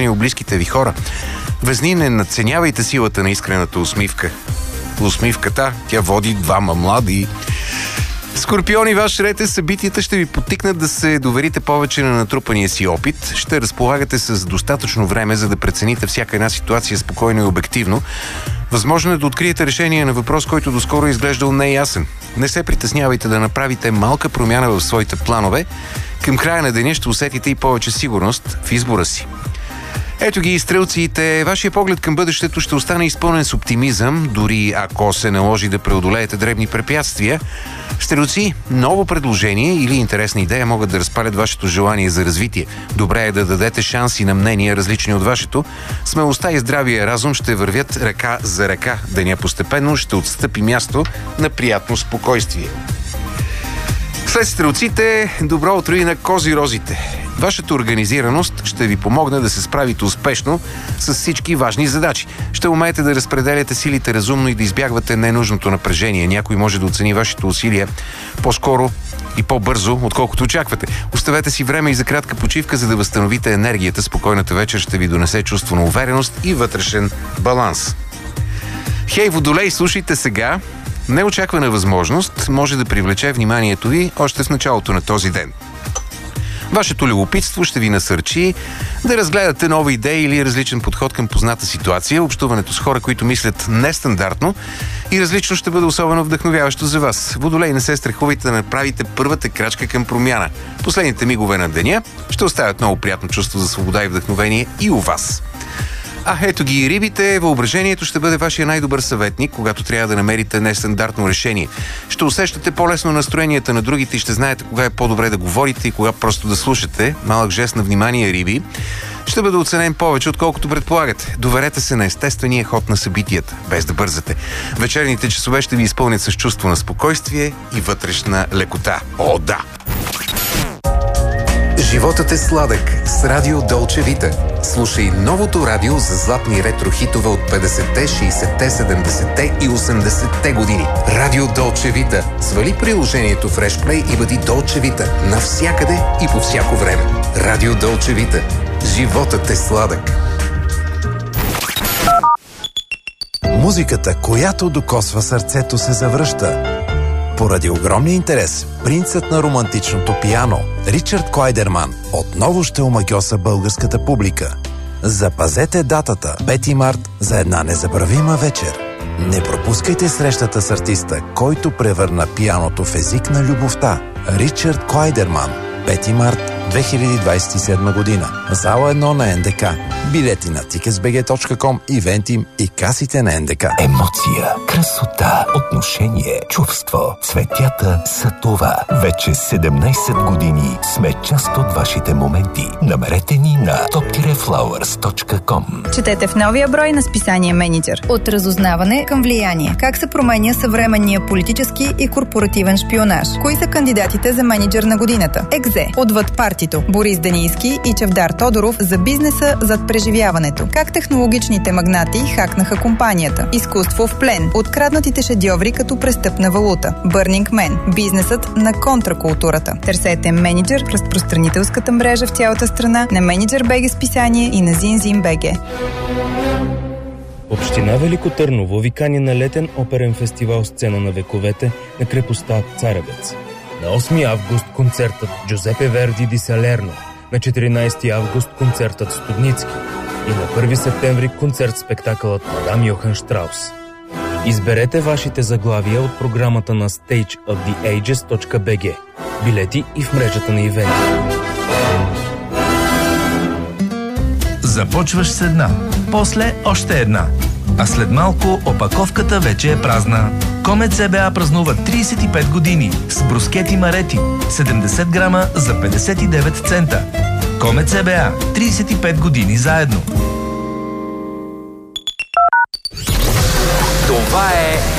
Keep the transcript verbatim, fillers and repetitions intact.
от близките ви хора. Везни, не надценявайте силата на искрената усмивка. Усмивката, тя води двама млади. Скорпиони, ваш ред е, събитията ще ви подтикнат да се доверите повече на натрупания си опит. Ще разполагате с достатъчно време, за да прецените всяка една ситуация спокойно и обективно. Възможно е да откриете решение на въпрос, който доскоро е изглеждал неясен. Не се притеснявайте да направите малка промяна в своите планове. Към края на деня ще усетите и повече сигурност в избора си. Ето ги и стрелците. Вашия поглед към бъдещето ще остане изпълнен с оптимизъм, дори ако се наложи да преодолеете дребни препятствия. Стрелци, ново предложение или интересна идея могат да разпалят вашето желание за развитие. Добре е да дадете шанси на мнения, различни от вашето. Смелостта и здравия разум ще вървят ръка за ръка. Деня постепенно ще отстъпи място на приятно спокойствие. След стрелците, добро утро и на козирозите. Вашата организираност ще ви помогне да се справите успешно с всички важни задачи. Ще умеете да разпределяте силите разумно и да избягвате ненужното напрежение. Някой може да оцени вашите усилия по-скоро и по-бързо, отколкото очаквате. Оставете си време и за кратка почивка, за да възстановите енергията. Спокойната вечер ще ви донесе чувство на увереност и вътрешен баланс. Хей, Водолей, слушайте сега. Неочаквана възможност може да привлече вниманието ви още в началото на този ден. Вашето любопитство ще ви насърчи да разгледате нова идея или различен подход към позната ситуация. Общуването с хора, които мислят нестандартно и различно, ще бъде особено вдъхновяващо за вас. Водолей, не се страхувайте да направите първата крачка към промяна. Последните мигове на деня ще оставят много приятно чувство за свобода и вдъхновение и у вас. А ето ги и рибите. Въображението ще бъде вашия най-добър съветник, когато трябва да намерите нестандартно решение. Ще усещате по-лесно настроенията на другите и ще знаете кога е по-добре да говорите и кога просто да слушате. Малък жест на внимание, риби. Ще бъде оценен повече, отколкото предполагате. Доверете се на естествения ход на събитията, без да бързате. Вечерните часове ще ви изпълнят с чувство на спокойствие и вътрешна лекота. О, да! Животът е сладък с Радио Долче Вита. Слушай новото радио за златни ретро-хитове от петдесетте, шейсетте, седемдесетте и осемдесетте години. Радио Долче Вита. Свали приложението FreshPlay и бъди Долче Вита навсякъде и по всяко време. Радио Долче Вита. Животът е сладък. Музиката, която докосва сърцето, се завръща. Поради огромния интерес, принцът на романтичното пиано, Ричард Клайдерман, отново ще омагьоса българската публика. Запазете датата, пети март, за една незабравима вечер. Не пропускайте срещата с артиста, който превърна пианото в език на любовта. Ричард Клайдерман, пети март две хиляди двадесет и седма година. Зала едно на Н Д К. Билети на тикетс би джи точка ком, Ивентим и касите на Н Д К. Емоция, красота, отношение, чувство. Цветята са това. Вече седемнадесет години сме част от вашите моменти. Намерете ни на топ флауърс точка ком. Четете в новия брой на списание Мениджър. От разузнаване към влияние. Как се променя съвременния политически и корпоративен шпионаж? Кои са кандидатите за Мениджър на годината? Екзе. Отвъд партито. Борис Денийски и Чавдар Тодоров за бизнеса зад преживяването. Как технологичните магнати хакнаха компанията. Изкуство в плен. Откраднатите шедьоври като престъпна валута. Burning Man. Бизнесът на контракултурата. Търсете Мениджър в разпространителската мрежа в цялата страна на Мениджър БГ списание и на Зинзин БГ. Община Велико Търново ви кани на летен оперен фестивал Сцена на вековете на крепостта Царевец. На осми август концертът Джузепе Верди ди Салерно, на четиринадесети август концертът Студницки и на първи септември концерт-спектакълът Мадам Йохан Штраус. Изберете вашите заглавия от програмата на stage of the ages точка би джи. Билети и в мрежата на ивенти. Започваш с една, после още една. А след малко опаковката вече е празна. Комет С Б А празнува тридесет и пет години с брускети Марети, седемдесет грама за петдесет и девет цента. Комет С Б А, тридесет и пет години заедно. Това е